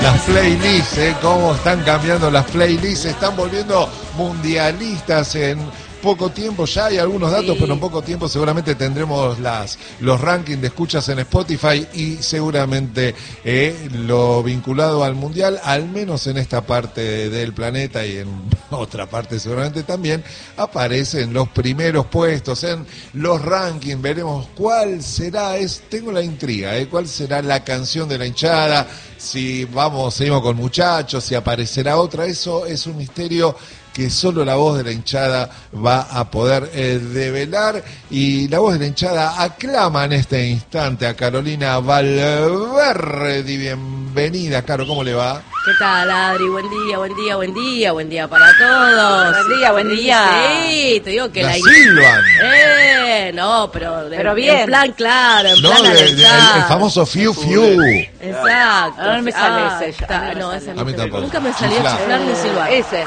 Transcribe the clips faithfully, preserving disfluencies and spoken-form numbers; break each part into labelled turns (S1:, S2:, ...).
S1: Las playlists, ¿eh? Cómo están cambiando las playlists, se están volviendo mundialistas en poco tiempo. Ya hay algunos datos, sí, pero en poco tiempo seguramente tendremos las los rankings de escuchas en Spotify y seguramente eh, lo vinculado al mundial, al menos en esta parte del planeta y en otra parte seguramente también, aparecen los primeros puestos en los rankings. Veremos cuál será, es tengo la intriga, eh, cuál será la canción de la hinchada, si vamos, seguimos con muchachos, si aparecerá otra, eso es un misterio que solo la voz de la hinchada va a poder eh, develar. Y la voz de la hinchada aclama en este instante a Carolina Valverde. Bienvenida, Caro, ¿cómo le va?
S2: ¿Qué tal, Adri? Buen día, buen día, buen día, buen día para todos.
S3: Buen día, buen día.
S2: Sí, te digo que
S1: la...
S2: la...
S1: Silvan.
S2: Eh, no, pero... De,
S3: pero bien.
S2: En plan claro, en
S1: no,
S2: plan
S1: de, de, el, el famoso fiu fiu.
S2: Exacto.
S3: No, no me sale
S2: ah,
S3: ese.
S2: Está,
S3: no,
S2: no,
S3: me
S2: ese
S1: a mí tampoco.
S2: Nunca me salió
S1: Chiflar.
S2: chiflar ni silbar.
S3: Ese.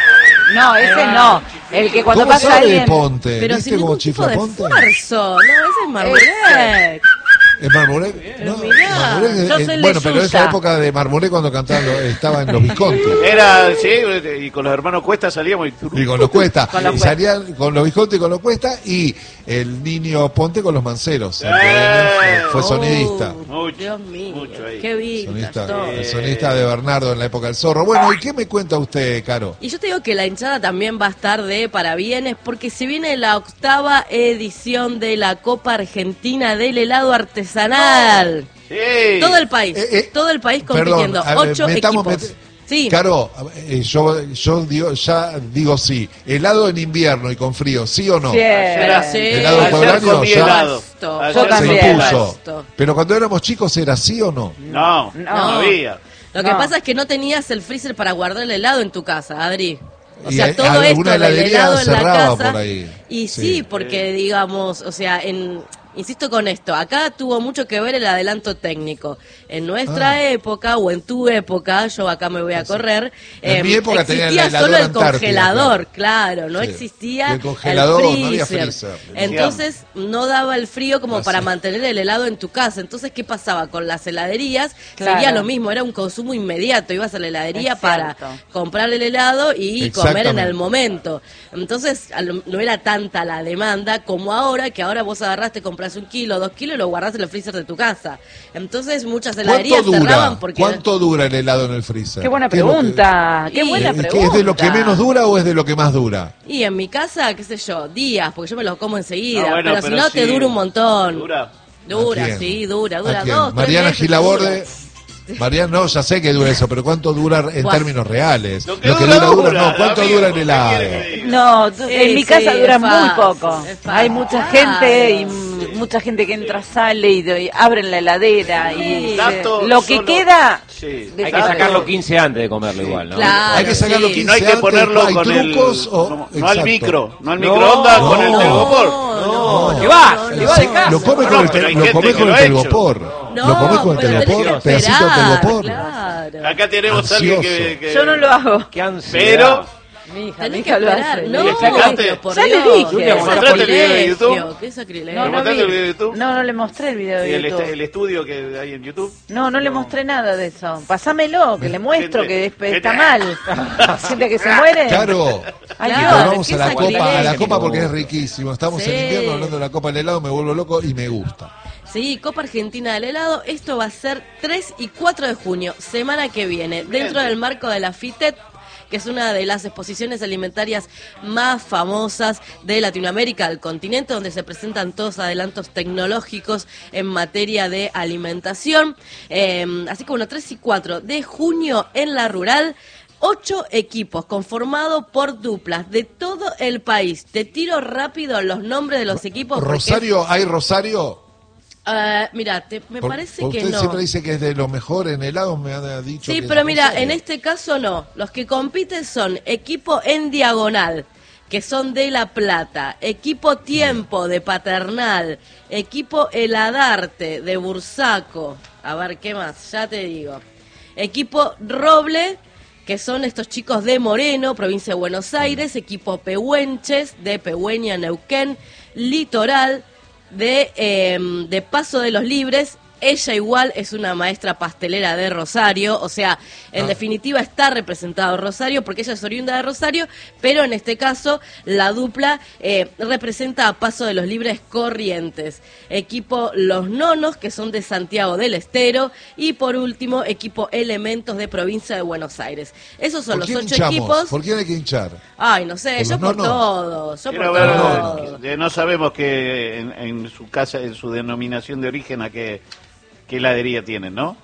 S3: No, ese no. El que cuando
S1: ¿Cómo
S3: pasa
S1: sabe
S3: alguien...
S1: Ponte?
S2: Pero
S1: ¿Viste
S2: sin
S1: cómo
S2: ningún tipo
S1: chifla
S2: de
S1: Ponte?
S2: esfuerzo. No, ese es Marmolek.
S1: ¿Es Marmolek? No,
S2: mirá,
S1: Marmolek,
S3: yo
S1: eh,
S3: soy
S1: bueno, pero
S3: lechuza.
S1: esa época de Marmolek cuando cantaban, lo- estaba en los Visconti.
S4: Era, sí, y con los hermanos Cuesta salíamos y...
S1: Y con los Cuesta,
S3: Con los
S1: y salían con los Visconti y con los Cuesta, y el niño Ponte con los Manceros. El
S4: Eh.
S1: pequeño fue
S2: Oh,
S1: sonidista.
S4: Mucho,
S2: Dios mío,
S4: mucho ahí.
S2: qué vintage
S1: Sonista,
S2: todo.
S1: el sonista de Bernardo en la época del Zorro. Bueno, ¿y qué me cuenta usted, Caro?
S2: Y yo te digo que la hinchada también va a estar de parabienes porque se viene la octava edición de la Copa Argentina del helado artesanal.
S4: Sí.
S2: Todo el país,
S1: Eh, eh,
S2: todo el país
S1: Perdón,
S2: compitiendo,
S1: a ver,
S2: ocho
S1: metamos-
S2: equipos.
S1: met-
S2: Sí,
S1: Caro, eh, yo, yo digo, ya digo sí. Helado en invierno y con frío, ¿sí o no?
S3: Sí.
S2: pero sí.
S1: Helado
S4: Ayer
S1: por año,
S4: comí
S1: ya
S4: helado.
S2: Yo
S4: Ayer
S3: Yo
S1: se
S3: también.
S1: impuso.
S2: Esto.
S1: Pero cuando éramos chicos, ¿era sí o no?
S4: No, no,
S3: No.
S4: había.
S2: Lo que
S3: No.
S2: pasa es que no tenías el freezer para guardar el helado en tu casa, Adri. O
S1: Y
S2: sea,
S1: hay-
S2: todo
S1: alguna
S2: esto del
S1: heladería
S2: helado en la
S1: cerraba
S2: casa.
S1: por ahí.
S2: Y
S1: Sí.
S2: sí, porque digamos, o sea, en insisto con esto, acá tuvo mucho que ver el adelanto técnico. En nuestra
S1: Ah.
S2: época o en tu época, yo acá me voy a correr,
S1: En
S2: eh,
S1: mi época tenía
S2: existía
S1: la heladora
S2: solo el
S1: Antártida,
S2: congelador, claro, no
S1: Sí.
S2: existía
S1: Y el congelador,
S2: el
S1: no había
S2: freezer.
S1: freezer.
S2: Entonces no daba el frío como
S1: Así.
S2: para mantener el helado en tu casa. Entonces, ¿qué pasaba? Con las heladerías
S3: Claro.
S2: seguía lo mismo, era un consumo inmediato. Ibas a la heladería
S3: Es
S2: para
S3: cierto.
S2: comprar el helado y comer en
S1: Exactamente.
S2: el momento. Entonces, a lo- no era tanta la demanda como ahora, que ahora vos agarraste, compras un kilo, dos kilos y lo guardás en el freezer de tu casa. Entonces, muchas heladerías
S1: ¿Cuánto dura?
S2: cerraban porque...
S1: ¿Cuánto dura el helado en el freezer?
S3: Qué buena
S1: ¿Qué es lo que-
S3: pregunta. Qué
S2: Y-
S3: buena
S1: ¿Es
S3: pregunta.
S1: que es de lo que menos dura o es de lo que más dura?
S2: Y en mi casa, qué sé yo, días, porque yo me los como enseguida.
S4: No, bueno,
S2: pero,
S4: pero
S2: si no, te
S4: sí.
S2: dura un montón.
S4: Dura.
S2: Dura,
S1: ¿A quién?
S2: sí, dura,
S1: ¿A
S2: dura
S1: quién?
S2: dos, tres
S1: Mariana
S2: meses,
S1: Gilaborde.
S2: dura.
S1: Mariana, no, ya sé que dura eso, pero ¿cuánto dura en
S2: Buah.
S1: términos reales?
S4: Lo que dura, dura,
S1: no, ¿cuánto
S4: amigo,
S1: dura el
S4: ¿qué
S1: helado?
S4: quiere que diga?
S3: No, tú-
S2: Sí,
S3: en mi
S2: sí,
S3: casa dura
S2: es
S3: muy
S2: fácil,
S3: poco.
S2: es fácil.
S3: Hay mucha
S2: Claro.
S3: gente y m- mucha gente que entra, sale y, do- y abren la heladera y
S4: Dato
S3: lo que
S4: solo-
S3: queda
S4: Sí.
S3: de
S5: Hay que
S3: Dato-
S5: sacarlo quince antes de comerlo igual, ¿no?
S2: Claro.
S1: Hay que sacarlo
S2: sí.
S1: quince
S4: Y no hay que
S1: antes,
S4: ponerlo
S1: ¿hay
S4: con el...
S1: trucos o-
S4: No, no al
S1: exacto.
S4: micro, no al
S5: No,
S4: microondas con el
S1: no,
S4: telgopor.
S2: no,
S1: no.
S5: ¿Qué va?
S2: no,
S5: ¿Qué va de
S2: no.
S5: casa?
S1: Lo come
S4: No,
S1: con el,
S4: no, pero hay
S1: lo
S4: gente
S1: come
S4: que
S1: con
S4: lo
S1: el
S4: ha hecho.
S1: telgopor.
S2: No,
S1: lo come con el
S2: pero tenés
S1: telgopor,
S2: que
S1: pedacito de
S2: esperar,
S1: telgopor.
S2: claro.
S4: Acá tenemos a alguien
S1: Ansioso.
S4: que, que-
S3: Yo no lo hago.
S5: Qué ansiedad.
S4: Pero...
S3: Mi hija, mi
S2: Tenés que
S3: hija lo
S2: esperar,
S3: hace.
S2: no,
S4: ¿Le explicaste?
S2: pero por
S3: Ya le
S2: Dios,
S3: dije.
S2: qué
S5: ¿Mostraste
S4: el video de
S2: sacrilegio,
S4: YouTube?
S2: qué sacrilegio.
S3: No,
S4: ¿Le
S3: no,
S4: mostraste
S3: vi.
S4: el video de YouTube?
S3: no, no le mostré el video
S4: y
S3: de
S4: el, est-
S3: YouTube.
S4: el estudio que hay en YouTube.
S3: No, no le mostré nada de eso. Pásamelo, que le muestro
S4: Gente-
S3: que es-
S4: gente-
S3: está mal. Gente que se muere.
S1: Claro.
S3: Ay,
S2: Claro,
S3: Dios,
S1: Pero vamos
S2: qué
S1: a la
S2: sacrilegio.
S1: copa, a la copa porque es riquísimo. Estamos
S2: Sí.
S1: en invierno hablando de la copa del helado, me vuelvo loco y me gusta.
S2: Sí, Copa Argentina del Helado, esto va a ser tres y cuatro de junio, semana que viene, dentro del marco de la FITET, que es una de las exposiciones alimentarias más famosas de Latinoamérica, del continente, donde se presentan todos adelantos tecnológicos en materia de alimentación. Eh, así que bueno, tres y cuatro de junio en la rural. Ocho equipos conformados por duplas de todo el país. Te tiro rápido los nombres de los equipos. porque-
S1: Rosario, ¿hay Rosario?
S2: Ah, mira, te- me
S1: Por-
S2: parece
S1: por
S2: que
S1: usted
S2: no.
S1: siempre dice que es de lo mejor en helados, me ha dicho.
S2: Sí,
S1: que
S2: pero
S1: es
S2: mira,
S1: Rosario.
S2: en este caso no. Los que compiten son equipo en diagonal, que son de La Plata, equipo Tiempo de Paternal, equipo Heladarte de Bursaco. A ver, ¿qué más? Ya te digo. Equipo Roble, que son estos chicos de Moreno, provincia de Buenos Aires, equipo Pehuenches de Pehueña, Neuquén, Litoral, de, eh, de Paso de los Libres, Ella igual es una maestra pastelera de Rosario, o sea, en
S1: Ah.
S2: definitiva está representado Rosario porque ella es oriunda de Rosario, pero en este caso la dupla eh, representa a Paso de los Libres Corrientes. Equipo Los Nonos, que son de Santiago del Estero, y por último, equipo Elementos de Provincia de Buenos Aires. Esos son
S1: ¿Por
S2: los
S1: quién
S2: ocho
S1: hinchamos?
S2: equipos.
S1: ¿Por quién hay que hinchar?
S2: Ay, no sé,
S1: ¿Por
S2: yo
S1: los
S2: por
S1: nonos?
S2: todo, yo
S4: Quiero
S2: por
S4: ver,
S2: todo.
S4: eh, no sabemos que en, en su casa, en su denominación de origen, a qué, qué heladería tienen, ¿no?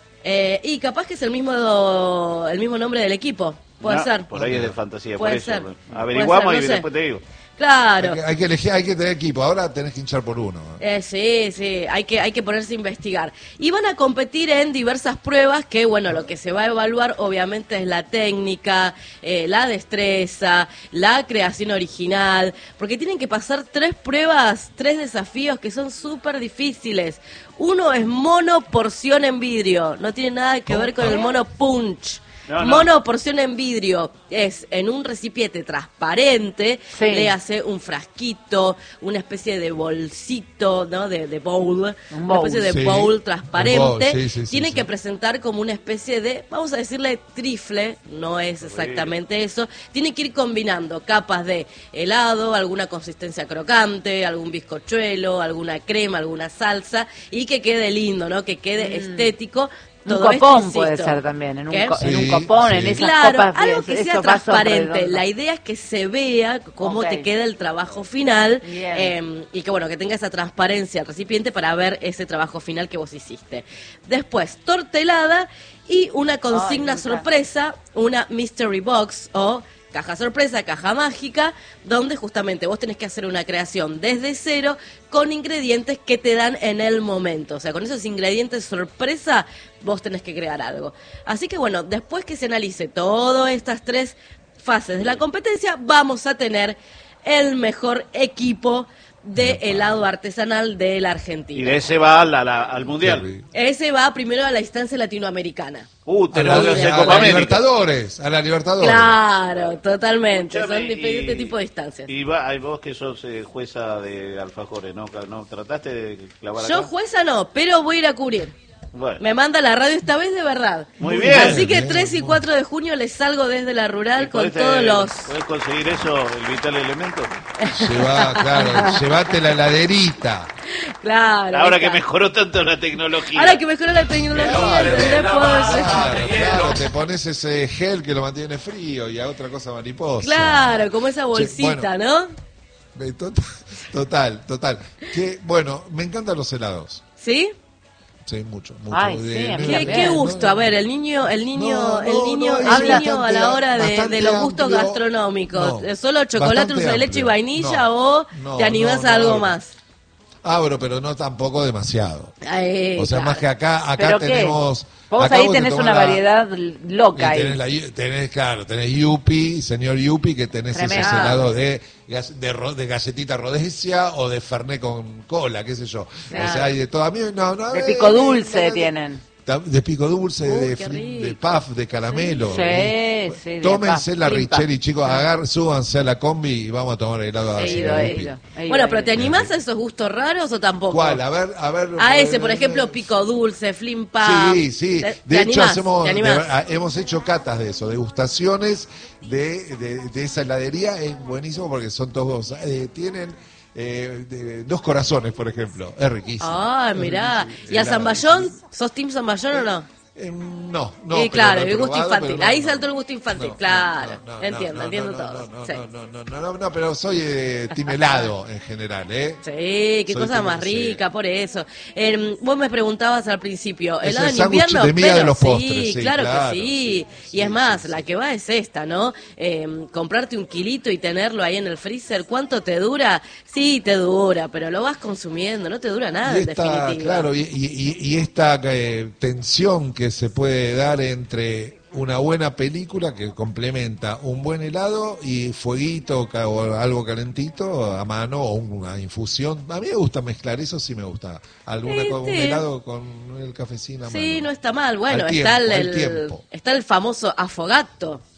S2: Eh, y capaz que es el mismo el mismo nombre del equipo, puede
S4: No,
S2: ser.
S4: Por ahí es de fantasía,
S2: Puede
S4: por eso.
S2: ser.
S4: Averiguamos
S2: Puede ser,
S4: y
S2: no sé.
S4: después te digo.
S2: Claro.
S1: Hay que, hay que elegir, hay que tener equipo. Ahora tenés que hinchar por uno.
S2: Eh, sí, sí, hay que, hay que ponerse a investigar. Y van a competir en diversas pruebas que, bueno, lo que se va a evaluar obviamente es la técnica, eh, la destreza, la creación original, porque tienen que pasar tres pruebas, tres desafíos que son súper difíciles. Uno es mono porción en vidrio, no tiene nada que ver con el mono punch.
S4: No, no.
S2: Mono porción en vidrio es en un recipiente transparente,
S3: Sí.
S2: le hace un frasquito, una especie de bolsito, ¿no? De, de bowl,
S3: Un
S2: una
S3: bowl.
S2: especie de
S1: Sí,
S2: bowl transparente.
S1: un bowl, sí, sí, sí,
S2: Tiene
S1: sí.
S2: que presentar como una especie de, vamos a decirle trifle, no es exactamente eso. Tiene que ir combinando capas de helado, alguna consistencia crocante, algún bizcochuelo, alguna crema, alguna salsa, y que quede lindo, ¿no? Que quede estético.
S3: Un
S2: Todo
S3: copón
S2: esto,
S3: puede
S2: insisto.
S3: ser también, en un,
S2: ¿Qué?
S3: co- en un
S1: Sí,
S3: copón, en
S1: sí.
S3: esas
S2: Claro,
S3: copas.
S2: algo
S3: de-
S2: que sea
S3: esos vasos
S2: transparente.
S3: redondos.
S2: La idea es que se vea cómo
S3: Ok.
S2: te queda el trabajo final
S3: Bien.
S2: eh, y que bueno que tenga esa transparencia el recipiente para ver ese trabajo final que vos hiciste. Después, torta helada y una consigna
S3: Ay, me encanta.
S2: sorpresa, una mystery box o caja sorpresa, caja mágica, donde justamente vos tenés que hacer una creación desde cero con ingredientes que te dan en el momento. O sea, con esos ingredientes sorpresa, vos tenés que crear algo. Así que bueno, después que se analice todas estas tres fases de la competencia, vamos a tener el mejor equipo de helado artesanal de la
S4: Y
S2: Argentina.
S4: de ese va a la- la- al Mundial.
S2: Ese va primero a la instancia latinoamericana.
S4: Uh,
S1: A
S4: tenemos
S1: la,
S4: que hacer
S1: a
S4: Copa
S1: la
S4: América.
S1: Libertadores, a la Libertadores.
S2: Claro, totalmente.
S4: Escuchame,
S2: Son diferentes
S4: y-
S2: tipos de distancias.
S4: Y va, hay vos que sos eh, jueza de alfajores, ¿no? ¿No trataste de clavar acá?
S2: Yo jueza no, pero voy a ir a cubrir.
S4: Bueno,
S2: Me manda la radio esta vez de verdad.
S4: Muy bien.
S2: Así que
S1: Bien,
S2: tres y
S1: muy
S2: cuatro de junio les salgo desde la rural
S4: ¿y
S2: con
S4: podés,
S2: todos
S4: eh,
S2: los...
S4: ¿Podés conseguir eso, el vital elemento?
S1: Lleva, claro, llevate la heladerita.
S2: Claro.
S4: Ahora
S2: ahí
S4: que
S2: está.
S4: mejoró tanto la tecnología.
S2: Ahora que mejoró la tecnología, ¿entendés? Puedo decir-
S1: Claro, claro, te pones ese gel que lo mantiene frío y a otra cosa mariposa.
S2: Claro, como esa bolsita,
S1: bueno.
S2: ¿no?
S1: Eh, Total, total, total. Que, bueno, me encantan los helados.
S2: ¿Sí?
S1: Sí, mucho, mucho.
S3: Ay,
S1: De-
S3: sí, a mí
S1: no-
S2: Qué,
S3: también.
S2: qué
S1: no-
S2: gusto. A ver, el niño, el niño,
S1: No,
S2: el
S1: no,
S2: niño,
S1: no,
S2: el
S1: es
S2: niño a
S1: bastante
S2: la hora de,
S1: bastante
S2: de los gustos
S1: amplio.
S2: gastronómicos.
S1: No,
S2: ¿Solo chocolate,
S1: bastante
S2: dulce de leche y
S1: amplio.
S2: vainilla
S1: No,
S2: o
S1: no,
S2: te animás
S1: no,
S2: a algo
S1: no.
S2: más?
S1: Abro, pero no tampoco demasiado.
S2: Ay,
S1: O sea,
S2: claro.
S1: más que acá, acá
S3: ¿Pero qué?
S1: tenemos...
S3: Vos
S1: acá
S3: ahí
S1: vos te
S3: tenés
S1: tomás
S3: una
S1: la-
S3: variedad
S1: y
S3: loca ahí.
S1: tenés, la, tenés, claro, tenés Yupi, señor Yupi, que tenés
S3: Tremendo.
S1: esos helados de, gas- de, ro- de galletita Rhodesia o de Fernet con cola, qué sé yo.
S3: Claro.
S1: O sea, hay de todo. A mí, no, no,
S3: De
S1: eh,
S3: pico
S1: eh,
S3: dulce
S1: eh,
S3: tienen.
S1: tam- De pico dulce,
S2: Uy,
S1: de,
S2: qué
S1: fli- de
S2: rico.
S1: puff, de caramelo.
S3: Sí,
S1: ¿eh?
S3: sí, de
S1: Tómense
S3: puff,
S1: la
S3: flim puff.
S1: Richeri, chicos, agar, súbanse a la combi y vamos a tomar helado
S3: He
S1: así.
S3: ido, he
S1: Yupi.
S3: ido, he ido,
S2: Bueno,
S3: he
S2: pero ¿te
S3: ido.
S2: animás a esos gustos raros o tampoco?
S1: ¿Cuál? A ver, a ver.
S2: A
S1: eh,
S2: ese, por ejemplo,
S1: eh,
S2: pico dulce, flim puff.
S1: Sí, sí.
S2: ¿Te-
S1: De
S2: te
S1: hecho,
S2: animás?
S1: hacemos,
S2: ¿Te
S1: de
S2: animás?
S1: ver- ah, hemos hecho catas de eso, degustaciones de, de, de esa heladería. Es buenísimo porque son todos, eh, tienen eh, de- dos corazones, por ejemplo. Es riquísimo.
S2: Ah,
S1: Es
S2: mirá.
S1: riquísimo.
S2: ¿Y a
S1: Helado.
S2: Zamballón? ¿Sos team Zamballón o no?
S1: Eh, no, no.
S2: Y
S1: pero
S2: claro,
S1: lo he
S2: el gusto
S1: probado,
S2: infantil.
S1: pero no,
S2: Ahí
S1: no,
S2: saltó el
S1: no.
S2: gusto infantil,
S1: No,
S2: claro.
S1: no, no,
S2: Entiendo,
S1: no,
S2: entiendo
S1: no,
S2: todo.
S1: No, no,
S2: Sí.
S1: no, no, no, no, no, no, pero soy eh, team helado en general, ¿eh?
S2: Sí, qué
S1: Soy
S2: cosa
S1: team-
S2: más
S1: sí.
S2: rica, por eso. Eh, vos me preguntabas al principio,
S1: Es
S2: ¿helado
S1: el
S2: en
S1: sándwich
S2: invierno?
S1: de miga
S2: Pero
S1: de los
S2: sí,
S1: postres, sí,
S2: claro,
S1: claro,
S2: que sí.
S1: sí, sí,
S2: Y es más,
S1: sí,
S2: la
S1: sí.
S2: que va es esta, ¿no? Eh, comprarte un kilito y tenerlo ahí en el freezer, ¿cuánto te dura? Sí, te dura, pero lo vas consumiendo, no te dura nada,
S1: Y
S2: en
S1: esta,
S2: definitiva.
S1: claro, y, y- y- y esta eh, tensión que se puede dar entre una buena película que complementa un buen helado y fueguito ca- o algo calentito a mano o una infusión. A mí me gusta mezclar, eso sí me gusta. Alguna
S2: Sí,
S1: co- un
S2: sí.
S1: helado con el cafecino a
S2: Sí,
S1: mano.
S2: no está mal. Bueno,
S1: Al
S2: está,
S1: tiempo,
S2: el,
S1: al tiempo.
S2: está el famoso afogato, que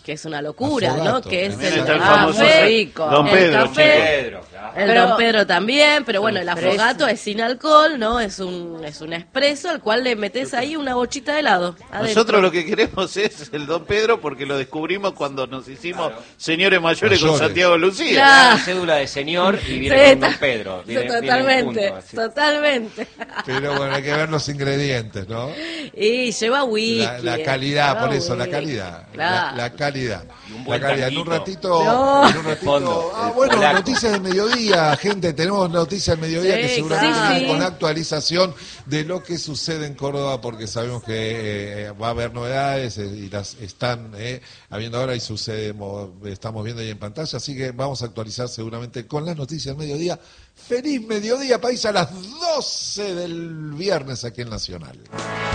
S2: que es una locura,
S1: Afogato.
S2: ¿no? Que es
S4: También
S2: el
S4: está el
S2: café,
S4: famoso
S3: rico.
S4: Don
S2: el
S4: Pedro,
S2: café,
S4: chicos.
S5: Pedro, claro.
S2: el
S3: Pero-
S2: Don Pedro también, pero bueno, el
S3: Pero
S2: afogato es sin alcohol, ¿no? Es un es un espresso al cual le metes ahí una bochita de helado. adentro.
S4: Nosotros lo que queremos es el Don Pedro porque lo descubrimos cuando nos hicimos señores mayores, con
S1: Mayores.
S4: Santiago Lucía.
S2: Claro.
S5: La cédula de señor y viene
S2: Sí,
S5: con Don
S2: ta-
S5: Pedro. Viene, viene
S2: totalmente,
S5: junto, así.
S2: totalmente.
S1: Pero bueno, hay que ver los ingredientes, ¿no?
S2: Y lleva whisky.
S1: La, la
S2: eh,
S1: calidad,
S2: lleva
S1: por eso, la
S2: whisky.
S1: calidad.
S2: Claro.
S1: La, la calidad.
S5: Y un
S1: La
S5: buen
S1: calidad. En un
S5: tanguito.
S1: ratito,
S2: No.
S1: en un ratito.
S5: fondo,
S1: Ah,
S5: el
S1: bueno,
S5: polaco.
S1: noticias del mediodía, gente. Tenemos noticias del mediodía
S2: Sí,
S1: que seguramente
S2: claro.
S1: vienen con actualización de lo que sucede en Córdoba, porque sabemos que eh, va a haber novedades eh, y las están eh, habiendo ahora y sucedemos, estamos viendo ahí en pantalla. Así que vamos a actualizar seguramente con las noticias del mediodía. Feliz mediodía, país, a las doce del viernes aquí en Nacional.